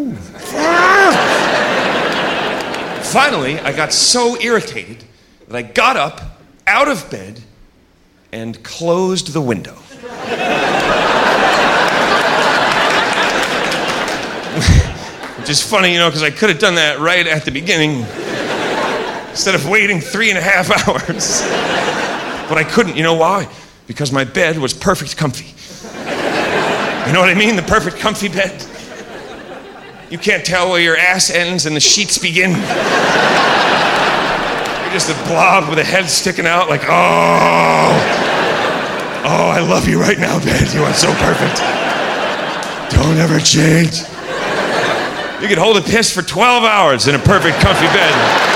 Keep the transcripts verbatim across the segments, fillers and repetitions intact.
Finally, I got so irritated that I got up out of bed and closed the window. Which is funny, you know, because I could have done that right at the beginning instead of waiting three and a half hours. But I couldn't, you know why? Because my bed was perfect comfy. You know what I mean? The perfect comfy bed. You can't tell where your ass ends and the sheets begin. You're just a blob with a head sticking out like, oh, oh, I love you right now, bed. You are so perfect. Don't ever change. You could hold a piss for twelve hours in a perfect comfy bed.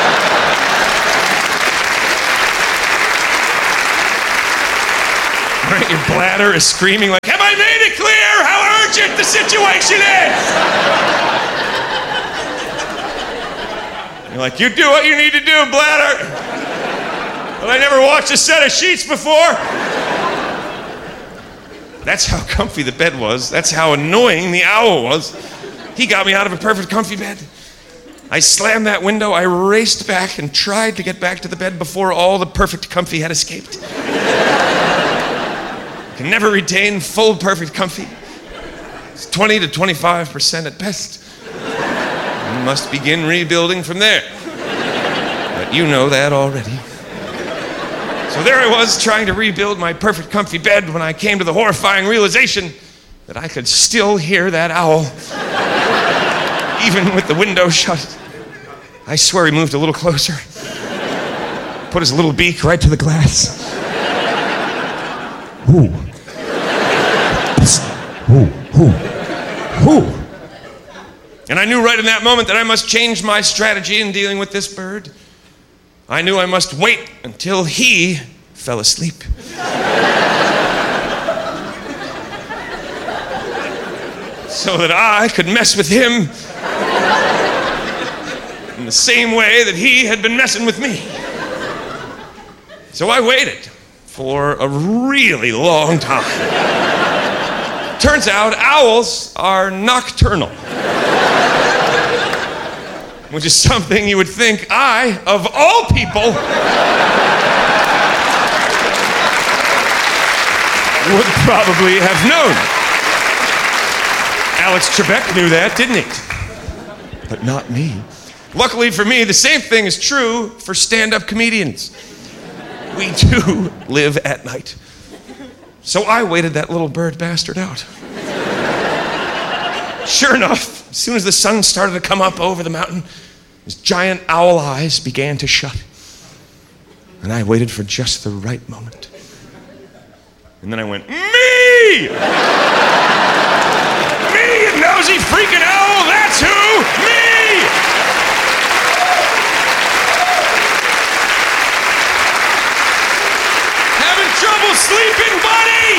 Right? Your bladder is screaming like, have I made it clear how urgent the situation is? You're like, you do what you need to do, bladder. But I never watched a set of sheets before. That's how comfy the bed was. That's how annoying the owl was. He got me out of a perfect comfy bed. I slammed that window, I raced back and tried to get back to the bed before all the perfect comfy had escaped. I can never retain full perfect comfy. It's twenty to twenty-five percent at best. You must begin rebuilding from there. But you know that already. So there I was trying to rebuild my perfect comfy bed when I came to the horrifying realization that I could still hear that owl. Even with the window shut. I swear he moved a little closer. Put his little beak right to the glass. Ooh. Ooh, ooh, ooh. And I knew right in that moment that I must change my strategy in dealing with this bird. I knew I must wait until he fell asleep. So that I could mess with him in the same way that he had been messing with me. So I waited for a really long time. Turns out owls are nocturnal. Which is something you would think I, of all people, would probably have known. Alex Trebek knew that, didn't he? But not me. Luckily for me, the same thing is true for stand-up comedians. We too live at night. So I waited that little bird bastard out. Sure enough, as soon as the sun started to come up over the mountain, his giant owl eyes began to shut. And I waited for just the right moment. And then I went, me! Me, you nosy freaking owl, that's who! Me! Having trouble sleeping, buddy!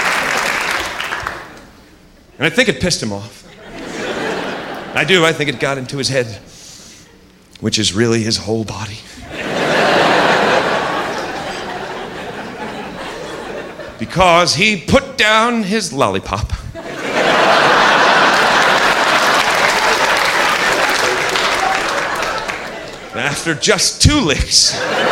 And I think it pissed him off. I do, I think it got into his head, which is really his whole body. Because he put down his lollipop. After just two licks,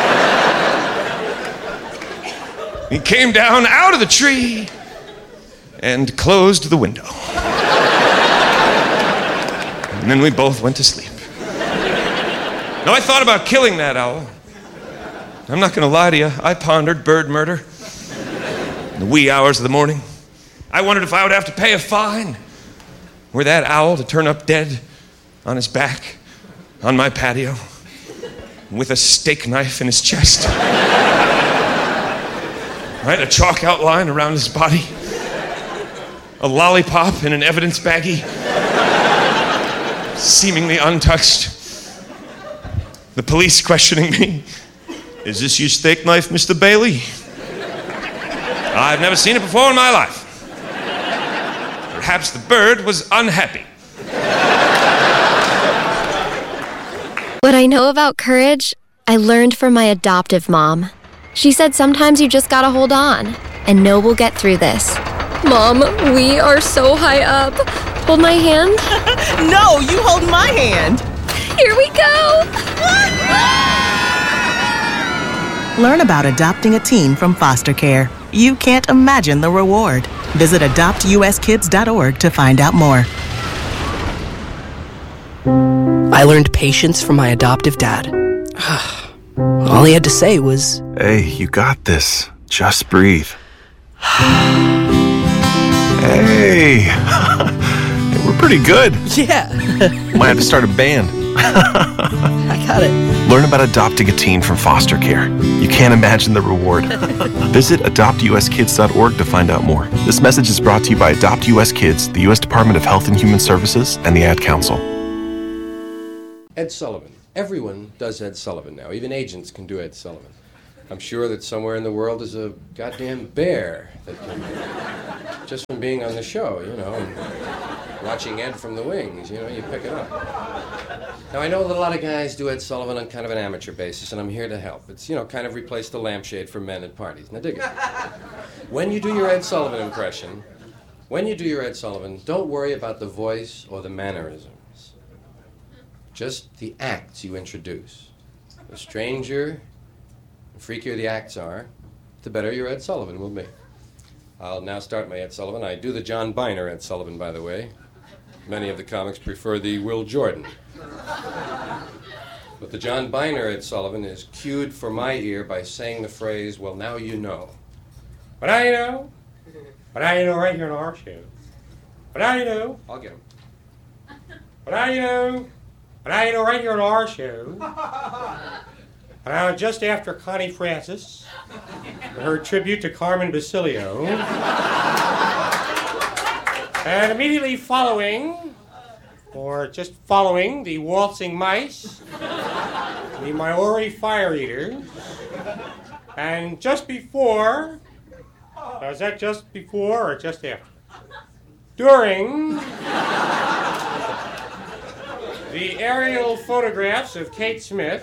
he came down out of the tree and closed the window. And then we both went to sleep. Now, I thought about killing that owl. I'm not going to lie to you. I pondered bird murder in the wee hours of the morning. I wondered if I would have to pay a fine were that owl to turn up dead on his back on my patio with a steak knife in his chest. Right? A chalk outline around his body. A lollipop in an evidence baggie. Seemingly untouched. The police questioning me. Is this your steak knife, Mister Bailey? I've never seen it before in my life. Perhaps the bird was unhappy. What I know about courage, I learned from my adoptive mom. She said sometimes you just gotta hold on and know we'll get through this. Mom, we are so high up. Hold my hand? No, you hold my hand. Here we go! Learn about adopting a teen from foster care. You can't imagine the reward. Visit adopt u s kids dot org to find out more. I learned patience from my adoptive dad. All he had to say was, "Hey, you got this. Just breathe." Hey, we're pretty good. yeah, Might have to start a band. I got it. Learn about adopting a teen from foster care. You can't imagine the reward. Visit adopt u s kids dot org to find out more. This message is brought to you by Adopt U S Kids, the U S Department of Health and Human Services, and the Ad Council. Ed Sullivan. Everyone does Ed Sullivan now. Even agents can do Ed Sullivan. I'm sure that somewhere in the world is a goddamn bear that can, just from being on the show, you know, and watching Ed from the wings, you know, you pick it up. Now, I know that a lot of guys do Ed Sullivan on kind of an amateur basis, and I'm here to help. It's, you know, kind of replace the lampshade for men at parties. Now, dig it. When you do your Ed Sullivan impression, when you do your Ed Sullivan, don't worry about the voice or the mannerisms. Just the acts you introduce. The stranger, the freakier the acts are, the better your Ed Sullivan will be. I'll now start my Ed Sullivan. I do the John Biner Ed Sullivan, by the way. Many of the comics prefer the Will Jordan. But the John Biner Ed Sullivan is cued for my ear by saying the phrase, "Well, now you know." But now you know. But now you know right here in our show. But now you know. I'll get him. But now you know. But now you know right here on our show. Now, just after Connie Francis, her tribute to Carmen Basilio, and immediately following, or just following, the Waltzing Mice, the Maori Fire Eaters, and just before, now is that just before or just after? During the aerial photographs of Kate Smith,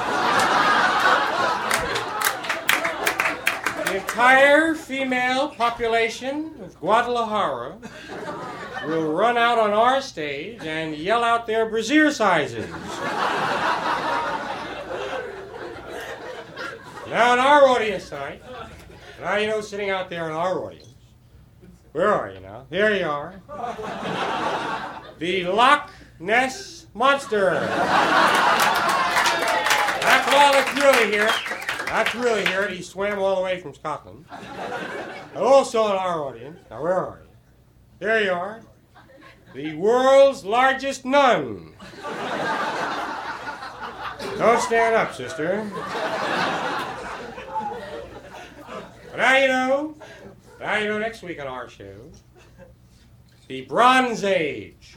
the entire female population of Guadalajara will run out on our stage and yell out their brassiere sizes. Now in our audience tonight, now you know sitting out there in our audience, where are you now? There you are. The Loch Ness Monster. That's all that's really here. That's really here. He swam all the way from Scotland. And also in our audience, now where are you? There you are. The world's largest nun. Don't stand up, sister. But now you know. Now you know next week on our show. The Bronze Age.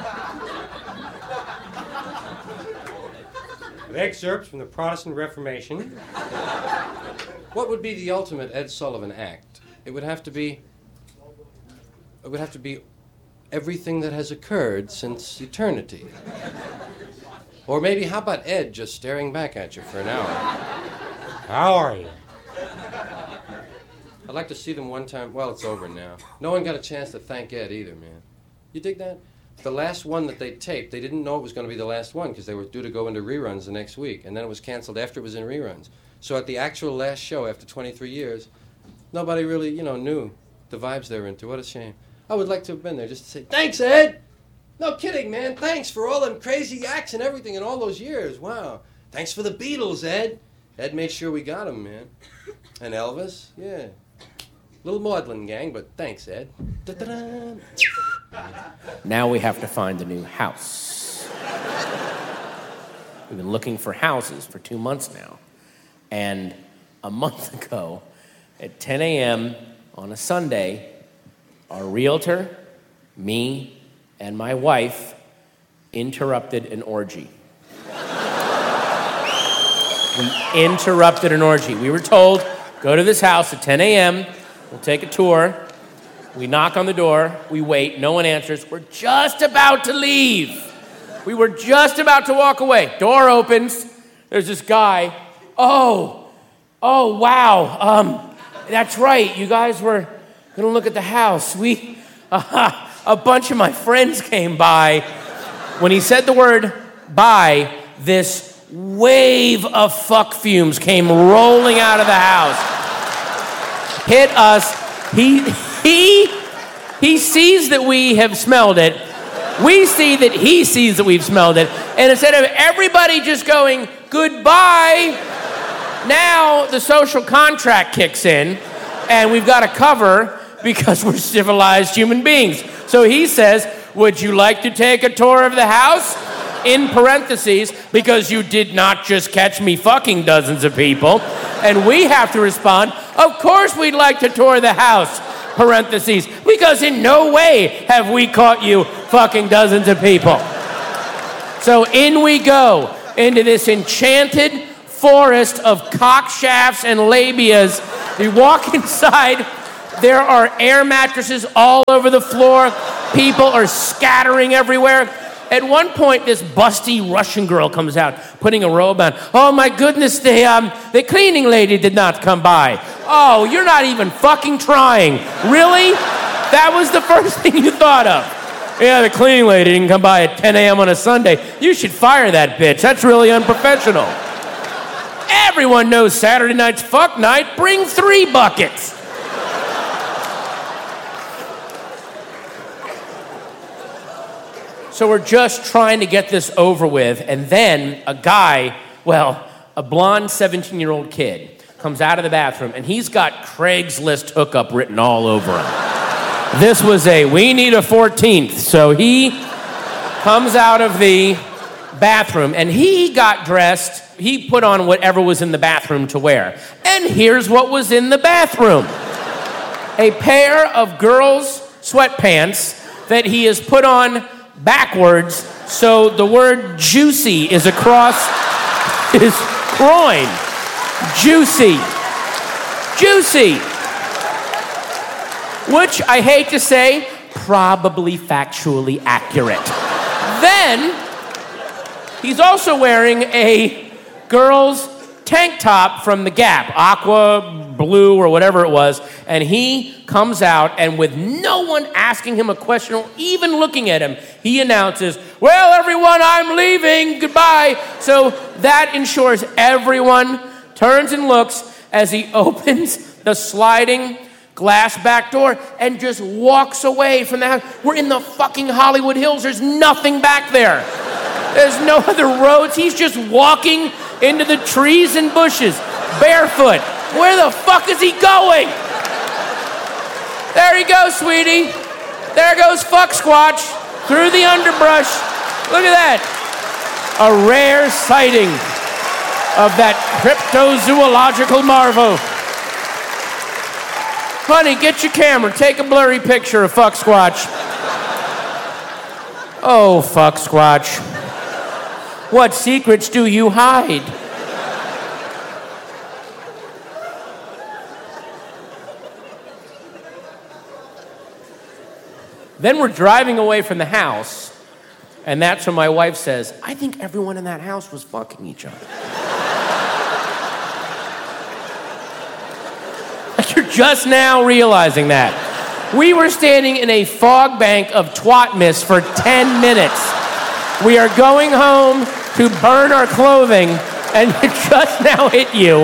With excerpts from the Protestant Reformation. What would be the ultimate Ed Sullivan act? It would have to be, it would have to be everything that has occurred since eternity. Or maybe, how about Ed just staring back at you for an hour? How are you? I'd like to see them one time. Well, it's over now. No one got a chance to thank Ed either, man. You dig that? The last one that they taped, they didn't know it was going to be the last one because they were due to go into reruns the next week, and then it was canceled after it was in reruns. So at the actual last show after twenty-three years, nobody really, you know, knew the vibes they were into. What a shame. I would like to have been there just to say, "Thanks, Ed! No kidding, man. Thanks for all them crazy acts and everything in all those years. Wow. Thanks for the Beatles, Ed." Ed made sure we got them, man. And Elvis, yeah. Little maudlin gang, but thanks, Ed. Da-da-da. Now we have to find a new house. We've been looking for houses for two months now. And a month ago, at ten a.m. on a Sunday, our realtor, me, and my wife interrupted an orgy. We interrupted an orgy. We were told, go to this house at ten a.m., we'll take a tour. We knock on the door, we wait, no one answers. We're just about to leave. We were just about to walk away. Door opens, there's this guy. Oh, oh, wow. Um, that's right, you guys were gonna look at the house. We, uh, a bunch of my friends came by. When he said the word bye, this wave of fuck fumes came rolling out of the house. Hit us. He, he, he sees that we have smelled it. We see that he sees that we've smelled it. And instead of everybody just going, goodbye, now the social contract kicks in, and we've got to cover because we're civilized human beings. So he says, would you like to take a tour of the house? In parentheses, because you did not just catch me fucking dozens of people. And we have to respond, of course we'd like to tour the house, parentheses, because in no way have we caught you fucking dozens of people. So in we go into this enchanted forest of cock shafts and labias. We walk inside. There are air mattresses all over the floor. People are scattering everywhere. At one point, this busty Russian girl comes out, putting a robe on. Oh my goodness, the, um, the cleaning lady did not come by. Oh, you're not even fucking trying. Really? That was the first thing you thought of. Yeah, the cleaning lady didn't come by at ten a.m. on a Sunday. You should fire that bitch. That's really unprofessional. Everyone knows Saturday night's fuck night. Bring three buckets. So we're just trying to get this over with, and then a guy, well, a blonde seventeen-year-old kid comes out of the bathroom, and he's got Craigslist hookup written all over him. This was a, we need a fourteenth. So he comes out of the bathroom, and he got dressed. He put on whatever was in the bathroom to wear. And here's what was in the bathroom. A pair of girls' sweatpants that he has put on backwards, so the word juicy is across his groin. Juicy. Juicy. Which, I hate to say, probably factually accurate. Then, he's also wearing a girl's tank top from the Gap, aqua, blue, or whatever it was, and he comes out, and with no one asking him a question or even looking at him, he announces, well, everyone, I'm leaving, goodbye. So that ensures everyone turns and looks as he opens the sliding glass back door and just walks away from the house. We're in the fucking Hollywood Hills. There's nothing back there. There's no other roads. He's just walking into the trees and bushes, barefoot. Where the fuck is he going? There he goes, sweetie. There goes Fuck Squatch through the underbrush. Look at that. A rare sighting of that cryptozoological marvel. Honey, get your camera. Take a blurry picture of Fuck Squatch. Oh, Fuck Squatch. What secrets do you hide? Then we're driving away from the house, and that's when my wife says, I think everyone in that house was fucking each other. You're just now realizing that. We were standing in a fog bank of twat mist for ten minutes. We are going home to burn our clothing, and it just now hit you.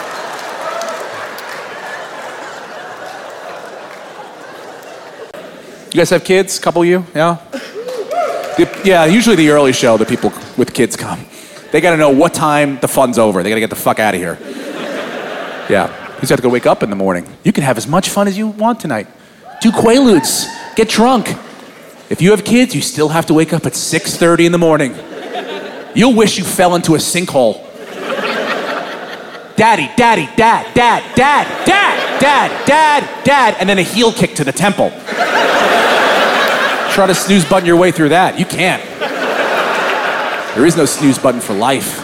You guys have kids? Couple of you? Yeah? Yeah, usually the early show, the people with kids come. They gotta know what time the fun's over. They gotta get the fuck out of here. Yeah. You just have to go wake up in the morning. You can have as much fun as you want tonight. Do Quaaludes. Get drunk. If you have kids, you still have to wake up at six thirty in the morning. You'll wish you fell into a sinkhole. Daddy, daddy, dad, dad, dad, dad, dad, dad, dad, and then a heel kick to the temple. Try to snooze button your way through that. You can't. There is no snooze button for life.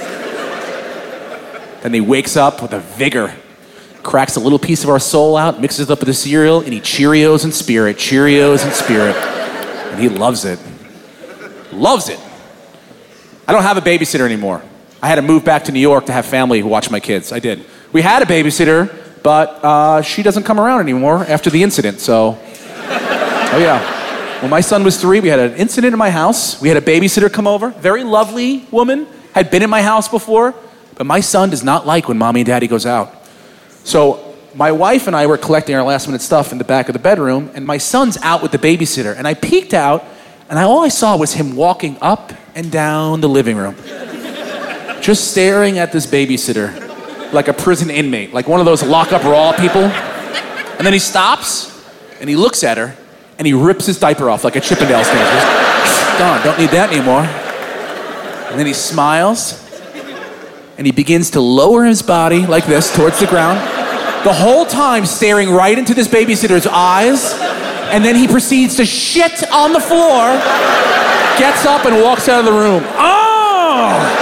Then he wakes up with a vigor, cracks a little piece of our soul out, mixes it up with the cereal, and he Cheerios and Spirit, Cheerios and Spirit. And he loves it. Loves it. I don't have a babysitter anymore. I had to move back to New York to have family watch my kids. I did. We had a babysitter, but uh, she doesn't come around anymore after the incident, so... Oh, yeah. When my son was three, we had an incident in my house. We had a babysitter come over, very lovely woman, had been in my house before, but my son does not like when mommy and daddy goes out. So my wife and I were collecting our last minute stuff in the back of the bedroom, and my son's out with the babysitter, and I peeked out, and I, all I saw was him walking up and down the living room, just staring at this babysitter like a prison inmate, like one of those lock-up raw people. And then he stops, and he looks at her, and he rips his diaper off like a Chippendales thing. Done, don't need that anymore. And then he smiles, and he begins to lower his body like this towards the ground, the whole time staring right into this babysitter's eyes, and then he proceeds to shit on the floor, gets up and walks out of the room. Oh!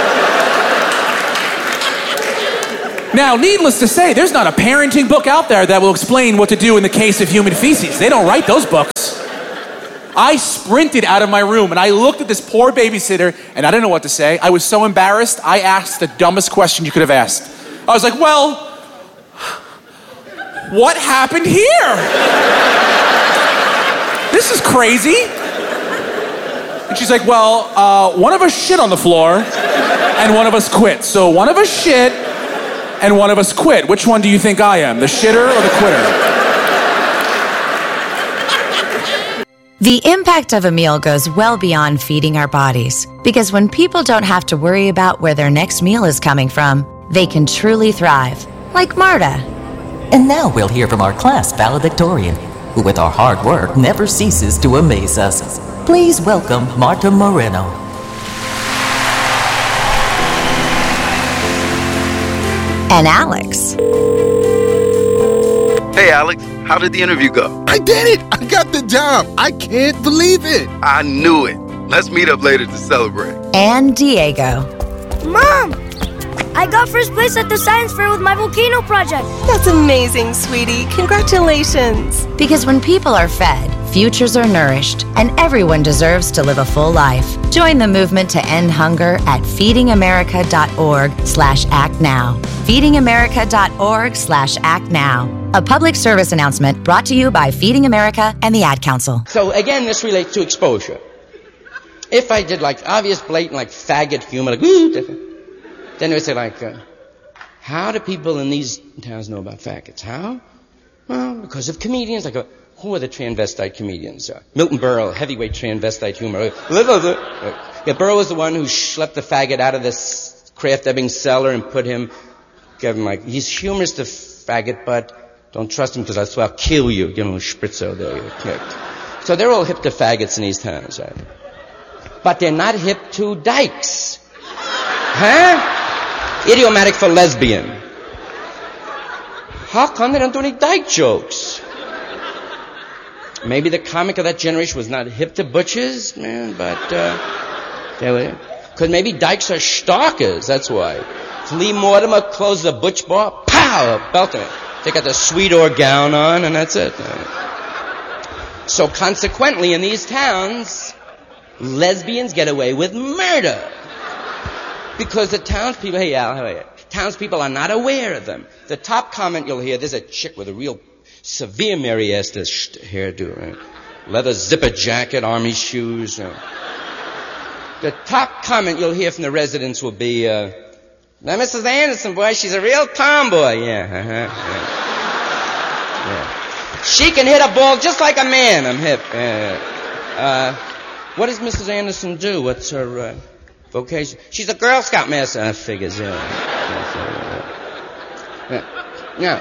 Now, needless to say, there's not a parenting book out there that will explain what to do in the case of human feces. They don't write those books. I sprinted out of my room and I looked at this poor babysitter and I didn't know what to say. I was so embarrassed, I asked the dumbest question you could have asked. I was like, well, what happened here? This is crazy. And she's like, well, uh, one of us shit on the floor and one of us quit. So one of us shit and one of us quit. Which one do you think I am, the shitter or the quitter? The impact of a meal goes well beyond feeding our bodies, because when people don't have to worry about where their next meal is coming from, they can truly thrive, like Marta. And now we'll hear from our class valedictorian, who with our hard work never ceases to amaze us. Please welcome Marta Moreno. And Alex. Hey, Alex, how did the interview go? I did it! I got the job! I can't believe it! I knew it. Let's meet up later to celebrate. And Diego. Mom! I got first place at the science fair with my volcano project. That's amazing, sweetie. Congratulations. Because when people are fed, futures are nourished, and everyone deserves to live a full life. Join the movement to end hunger at feedingamerica.org slash act now. feedingamerica.org slash act now. A public service announcement brought to you by Feeding America and the Ad Council. So again, this relates to exposure. If I did like obvious, blatant, like faggot humor, like, ooh, different. Then they would say, like, uh, how do people in these towns know about faggots? How? Well, because of comedians. Like, uh, who are the transvestite comedians? Uh, Milton Berle, heavyweight transvestite humor. Yeah, Berle was the one who schlepped the faggot out of this Kraft Ebing cellar and put him, gave him like, he's humorous, the faggot, but don't trust him because I swear I'll kill you. Give him a spritzer there, you're kicked. So they're all hip to faggots in these towns, right? But they're not hip to dykes. Huh? Idiomatic for lesbian. How come they don't do any dyke jokes? Maybe the comic of that generation was not hip to butches, man, but, uh, they were, because maybe dykes are stalkers, that's why. If Lee Mortimer closes a butch bar, pow, belting it. They got the Sweetor gown on, and that's it. So consequently, in these towns, lesbians get away with murder. Because the townspeople, hey Al, how are you? Townspeople are not aware of them. The top comment you'll hear, there's a chick with a real severe Mary Esther hairdo, right? Leather zipper jacket, army shoes. Uh. The top comment you'll hear from the residents will be, uh, now Missus Anderson, boy, she's a real tomboy. Yeah, uh-huh, yeah. yeah. She can hit a ball just like a man. I'm hip. Uh, uh, what does Missus Anderson do? What's her, uh, vocation? She's a Girl Scout master. I figures, yeah. yeah. Now,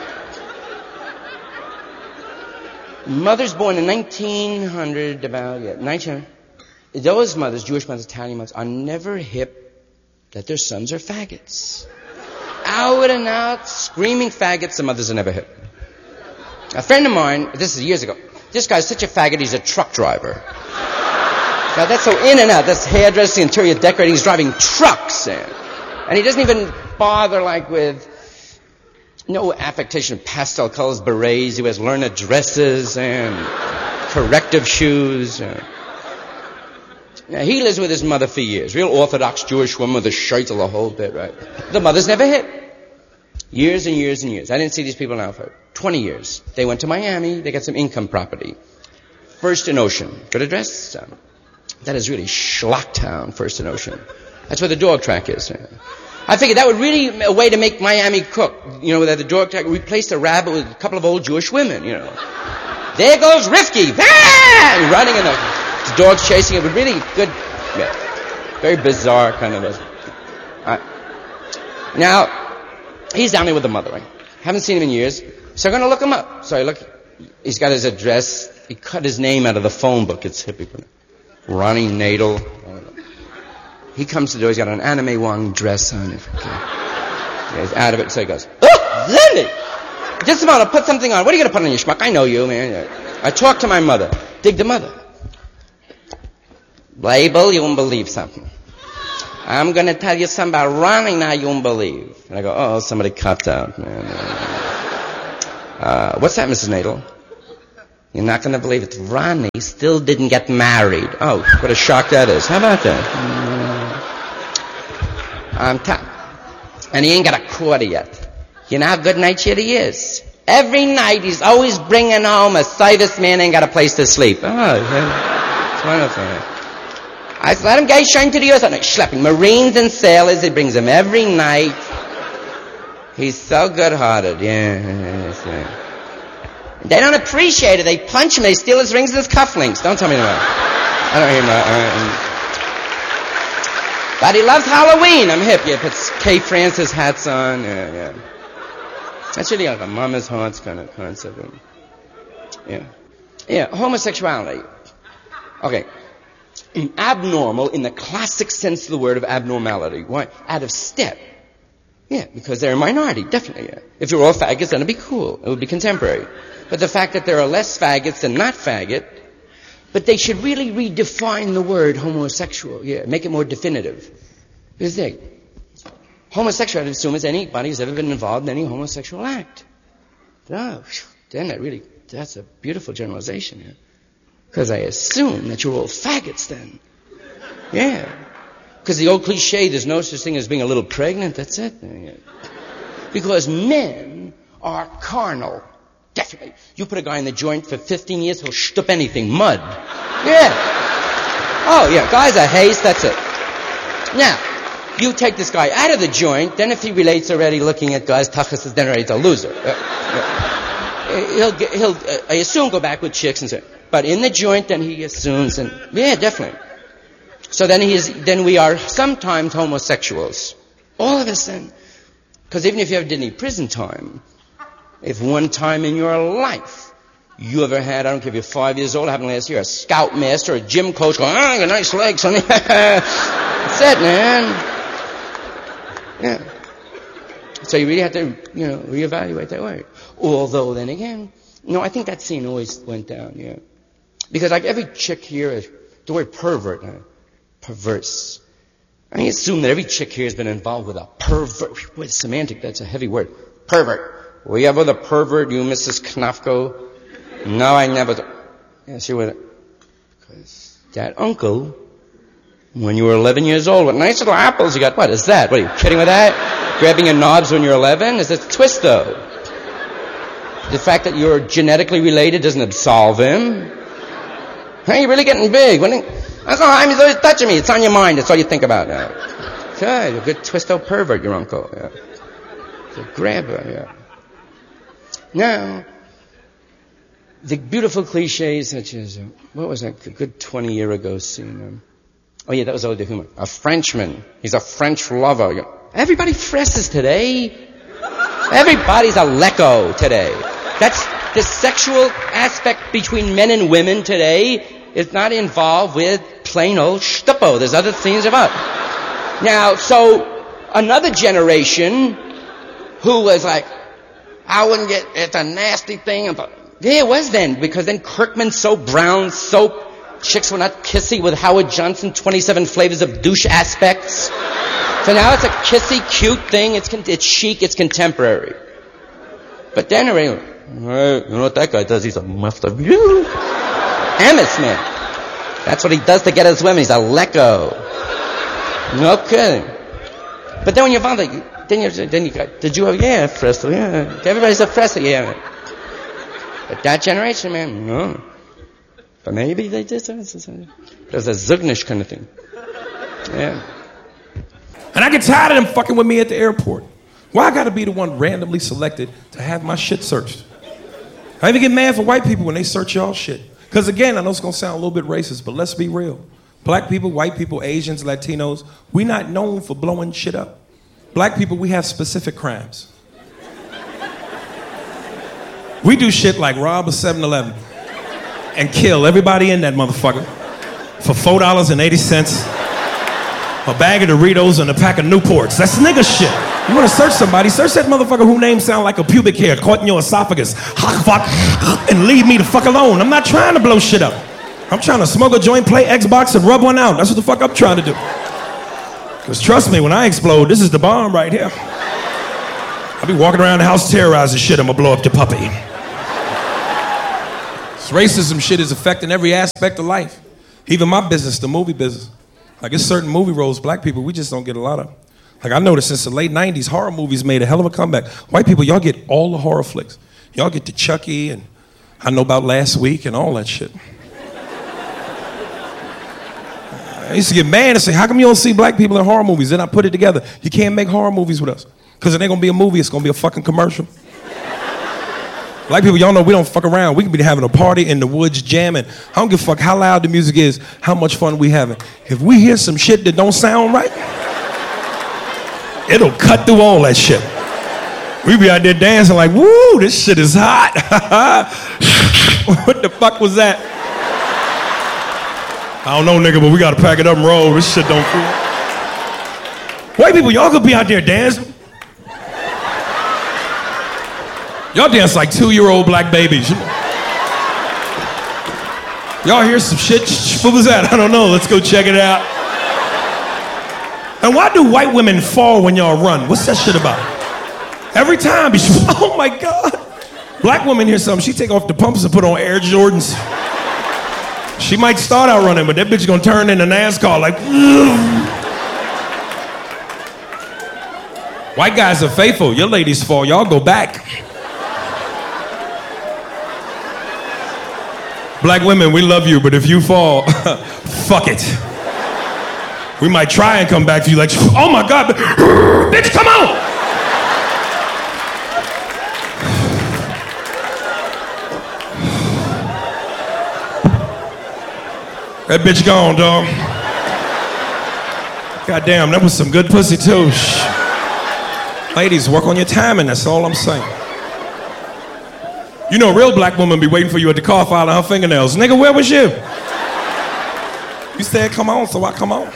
mothers born in nineteen hundred, about, yeah, nineteen hundred, those mothers, Jewish mothers, Italian mothers, are never hip that their sons are faggots. Out and out, screaming faggots, the mothers are never hip. A friend of mine, this is years ago, this guy's such a faggot, he's a truck driver. Now, that's so in and out. That's hairdressing, interior decorating. He's driving trucks. And, and he doesn't even bother, like, with no affectation of pastel colors, berets. He wears learner dresses and corrective shoes. Uh, now, he lives with his mother for years. Real Orthodox Jewish woman with a shirt till the whole bit, right? The mother's never hit. Years and years and years. I didn't see these people now for twenty years. They went to Miami. They got some income property. First and Ocean. Good address? Um, that is really Schlocktown, First and Ocean. That's where the dog track is. I figured that would really be a way to make Miami cook. You know, that the dog track replaced a rabbit with a couple of old Jewish women, you know. There goes Rifki! Ah! Running and the, the dog's chasing it. But really good, yeah, very bizarre kind of a... Uh, now, he's down there with the mother, right? Haven't seen him in years. So I'm going to look him up. So I look, he's got his address. He cut his name out of the phone book. It's hippie. Ronnie Nadel. He comes to the door. He's got an anime Wong dress on. Okay. Yeah, he's out of it. So he goes, oh, Lindy! Just a moment, put something on. What are you going to put on your schmuck? I know you, man. I talked to my mother. Dig the mother. Label, you won't believe something. I'm going to tell you something about Ronnie now you won't believe. And I go, oh, somebody cut out, man. Uh, what's that, Missus Nadel? You're not going to believe it. Ronnie still didn't get married. Oh, what a shock that is. How about that? Um, t- and he ain't got a quarter yet. You know how good night shift he is? Every night he's always bringing home a sightless man ain't got a place to sleep. Oh, yeah. It's wonderful. I said, let him get shine to the earth. I'm like, schlepping Marines and sailors. He brings them every night. He's so good-hearted. Yeah, yes, yeah. They don't appreciate it. They punch him. They steal his rings and his cufflinks. Don't tell me that. I don't hear that. But he loves Halloween. I'm hip. Yeah, puts Kay Francis hats on. Yeah, yeah. That's really like a mama's hearts kind of concept. Yeah. Yeah, homosexuality. Okay. Abnormal in the classic sense of the word of abnormality. Why? Out of step. Yeah, because they're a minority, definitely. Yeah. If you're all faggots, then it'd be cool. It would be contemporary. But the fact that there are less faggots than not faggot, but they should really redefine the word homosexual. Yeah, make it more definitive. Here's the thing. Homosexual, I assume, is anybody who's ever been involved in any homosexual act. Oh, then that really, that's a beautiful generalization here. Because I assume that you're all faggots then. Yeah. Because the old cliche, there's no such thing as being a little pregnant, that's it. Because men are carnal. Definitely. You put a guy in the joint for fifteen years, he'll shtup anything. Mud. Yeah. Oh, yeah. Guys are haste, that's it. Now, you take this guy out of the joint, then if he relates already looking at guys, tachas is then already a loser. Uh, uh, he'll, get, he'll uh, I assume, go back with chicks and so. But in the joint, then he assumes, and yeah, definitely. So then he is, then we are sometimes homosexuals. All of us then. Because even if you ever did any prison time, if one time in your life you ever had, I don't care if you're five years old, happened last year, a scoutmaster, a gym coach going, oh, you got nice legs, honey. That's it, man. Yeah. So you really have to, you know, reevaluate that way. Although then again, no, I think that scene always went down, yeah. Because like every chick here, the word pervert, uh, perverse. I assume that every chick here has been involved with a pervert. Wait, semantic, that's a heavy word. Pervert. Were you ever the pervert, you Missus Knafko? No, I never. Th- yeah, see what? Because that uncle, when you were eleven years old, with nice little apples, you got, what is that? What, are you kidding with that? Grabbing your knobs when you're eleven? Is it a twist, though? The fact that you're genetically related doesn't absolve him. Hey, you're really getting big. When he, that's all right, he's always touching me. It's on your mind. That's all you think about now. Good, a good twisto pervert, your uncle. Yeah. It's a grabber, yeah. Now, the beautiful cliches such as, uh, what was that, a good twenty year ago scene? Um, oh yeah, that was all the humor. A Frenchman. He's a French lover. You know, everybody fresses today. Everybody's a lecco today. That's the sexual aspect between men and women today is not involved with plain old stuppo. There's other things about. Now, so another generation who was like, I wouldn't get, it's a nasty thing. And yeah, it was then, because then Kirkman soap, Brown soap, chicks were not kissy with Howard Johnson, twenty-seven flavors of douche aspects. So now it's a kissy, cute thing. It's it's chic. It's contemporary. But then, hey, you know what that guy does? He's a master. Amos, man. That's what he does to get his women. He's a lecco. No kidding. But then when you're found, like, then you then you got, did you have, yeah, Fresco, yeah. Everybody's a Fresco, yeah. But that generation, man, no. But maybe they did. There's a Zugnish kind of thing. Yeah. And I get tired of them fucking with me at the airport. Why I gotta be the one randomly selected to have my shit searched? I even get mad for white people when they search y'all shit. Because again, I know it's gonna sound a little bit racist, but let's be real. Black people, white people, Asians, Latinos, we not known for blowing shit up. Black people, we have specific crimes. We do shit like rob a seven eleven and kill everybody in that motherfucker for four dollars and eighty cents, a bag of Doritos and a pack of Newports. That's nigga shit. You wanna search somebody, search that motherfucker whose name sound like a pubic hair caught in your esophagus, and leave me the fuck alone. I'm not trying to blow shit up. I'm trying to smoke a joint, play Xbox, and rub one out. That's what the fuck I'm trying to do. Because trust me, when I explode, this is the bomb right here. I'll be walking around the house terrorizing shit, I'm gonna blow up your puppy. This racism shit is affecting every aspect of life. Even my business, the movie business. Like, it's certain movie roles, black people, we just don't get a lot of. Like, I noticed since the late nineties, horror movies made a hell of a comeback. White people, y'all get all the horror flicks. Y'all get the Chucky and I Know About Last Week and all that shit. I used to get mad and say, how come you don't see black people in horror movies? Then I put it together. You can't make horror movies with us. Because it ain't gonna be a movie, it's gonna be a fucking commercial. Black people, y'all know we don't fuck around. We can be having a party in the woods jamming. I don't give a fuck how loud the music is, how much fun we having. If we hear some shit that don't sound right, it'll cut through all that shit. We be out there dancing like, woo, this shit is hot. What the fuck was that? I don't know, nigga, but we gotta pack it up and roll. This shit don't cool. White people, y'all could be out there dancing. Y'all dance like two-year-old black babies. Y'all hear some shit? What was that? I don't know. Let's go check it out. And why do white women fall when y'all run? What's that shit about? Every time, oh my God. Black woman hears something, she take off the pumps and put on Air Jordans. She might start out running, but that bitch gonna turn into NASCAR like, ugh. White guys are faithful. Your ladies fall, y'all go back. Black women, we love you, but if you fall, fuck it. We might try and come back to you like, oh my God, bitch, come on! That bitch gone, dog. Goddamn, that was some good pussy too. Ladies, work on your timing, that's all I'm saying. You know, a real black woman be waiting for you at the car filing her fingernails. Nigga, where was you? You said come on, so I come on.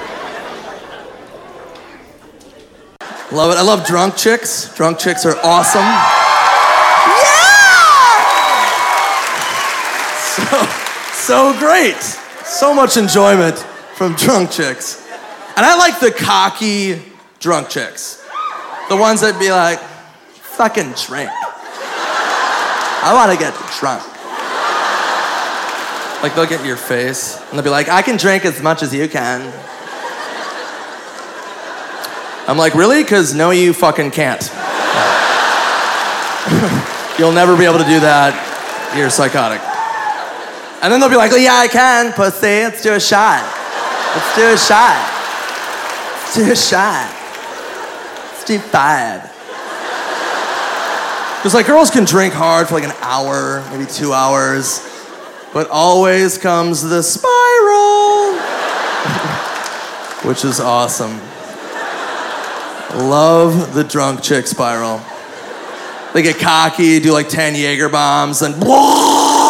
Love it. I love drunk chicks. Drunk chicks are awesome. Yeah! So, so great. So much enjoyment from drunk chicks. And I like the cocky drunk chicks. The ones that be like, fucking drink. I want to get drunk. Like, they'll get in your face, and they'll be like, I can drink as much as you can. I'm like, really? Because no, you fucking can't. You'll never be able to do that. You're psychotic. And then they'll be like, oh, yeah, I can, pussy. Let's do a shot. Let's do a shot. Let's do a shot. Let's do five. Because like girls can drink hard for like an hour, maybe two hours, but always comes the spiral, which is awesome. Love the drunk chick spiral. They get cocky, do like ten Jaeger bombs, and